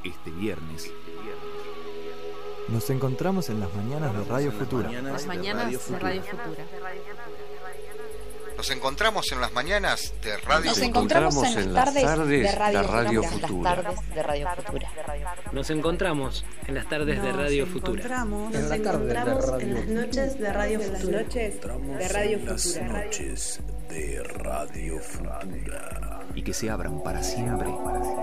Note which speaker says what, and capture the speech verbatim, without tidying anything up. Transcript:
Speaker 1: Este viernes
Speaker 2: nos encontramos en las mañanas de Radio Futura.
Speaker 3: Las mañanas de Radio Futura.
Speaker 4: Nos encontramos en las mañanas de Radio
Speaker 5: Nos
Speaker 4: Futura.
Speaker 5: encontramos en las tardes de Radio Futura.
Speaker 3: Las tardes de Radio Futura.
Speaker 6: Nos encontramos en las tardes de Radio Futura.
Speaker 7: Nos encontramos en las noches de Radio Futura.
Speaker 8: de Radio Futura. Las noches de Radio Futura.
Speaker 1: y que se abran para siempre